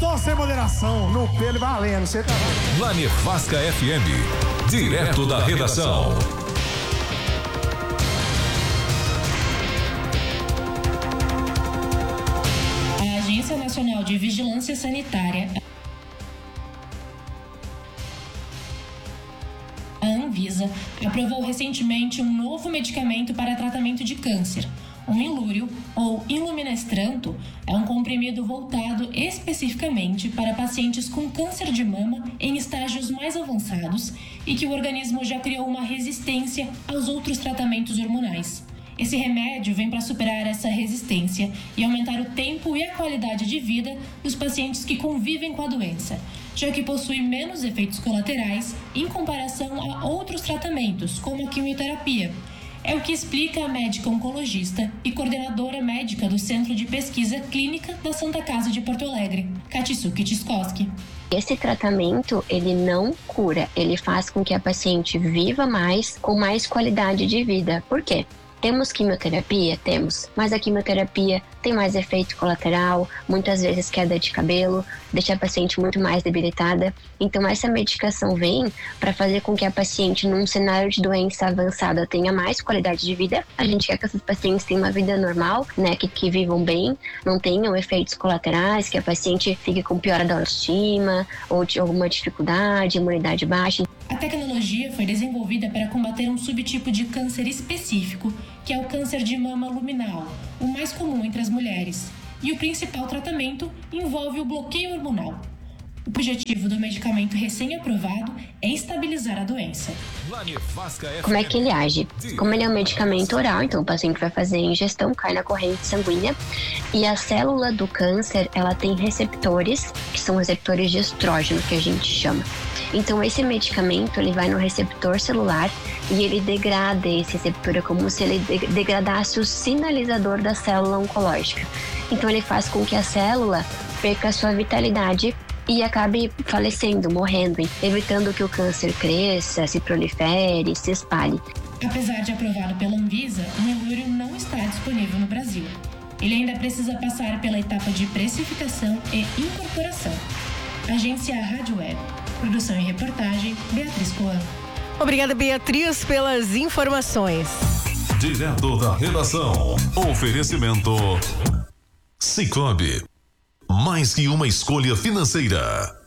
Só sem moderação, no pelo valendo, você tá vendo? Na Nevasca FM, direto da redação. A Agência Nacional de Vigilância Sanitária, a Anvisa, aprovou recentemente um novo medicamento para tratamento de câncer. O Inlúrio, ou Iluminestranto, é um comprimido voltado especificamente para pacientes com câncer de mama em estágios mais avançados e que o organismo já criou uma resistência aos outros tratamentos hormonais. Esse remédio vem para superar essa resistência e aumentar o tempo e a qualidade de vida dos pacientes que convivem com a doença, já que possui menos efeitos colaterais em comparação a outros tratamentos, como a quimioterapia. É o que explica a médica oncologista e coordenadora médica do Centro de Pesquisa Clínica da Santa Casa de Porto Alegre, Katsuki Tskoski. Esse tratamento, ele não cura, ele faz com que a paciente viva mais, com mais qualidade de vida. Por quê? Temos quimioterapia? Temos, mas a quimioterapia tem mais efeito colateral, muitas vezes queda de cabelo, deixa a paciente muito mais debilitada. Então essa medicação vem para fazer com que a paciente, num cenário de doença avançada, tenha mais qualidade de vida. A gente quer que essas pacientes tenham uma vida normal, né, que vivam bem, não tenham efeitos colaterais, que a paciente fique com piora da autoestima ou de alguma dificuldade, imunidade baixa. A tecnologia foi desenvolvida para combater um subtipo de câncer específico, que é o câncer de mama luminal, o mais comum entre as mulheres. E o principal tratamento envolve o bloqueio hormonal. O objetivo do medicamento recém-aprovado é estabilizar a doença. Como é que ele age? Como ele é um medicamento oral, então o paciente vai fazer a ingestão, cai na corrente sanguínea, e a célula do câncer, ela tem receptores, que são receptores de estrógeno, que a gente chama. Então esse medicamento, ele vai no receptor celular e ele degrada esse receptor, é como se ele degradasse o sinalizador da célula oncológica. Então ele faz com que a célula perca a sua vitalidade e acabe falecendo, morrendo, evitando que o câncer cresça, se prolifere, se espalhe. Apesar de aprovado pela Anvisa, o Inlúrio não está disponível no Brasil. Ele ainda precisa passar pela etapa de precificação e incorporação. Agência Rádio Web. Produção e reportagem, Beatriz Coan. Obrigada, Beatriz, pelas informações. Direto da redação. Oferecimento Sicoob. Mais que uma escolha financeira.